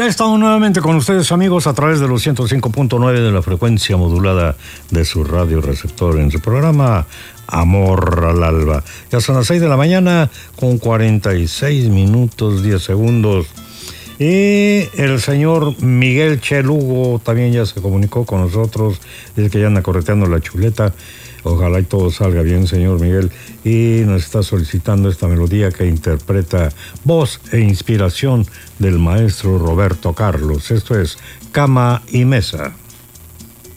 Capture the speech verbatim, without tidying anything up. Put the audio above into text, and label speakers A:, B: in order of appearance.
A: Ya estamos nuevamente con ustedes, amigos, a través de los ciento cinco punto nueve de la frecuencia modulada de su radio receptor en su programa Amor al Alba. Ya son las seis de la mañana con cuarenta y seis minutos, diez segundos. Y el señor Miguel Chelugo también ya se comunicó con nosotros. Dice que ya anda correteando la chuleta. Ojalá y todo salga bien, señor Miguel. Y nos está solicitando esta melodía que interpreta voz e inspiración del maestro Roberto Carlos. Esto es Cama y Mesa.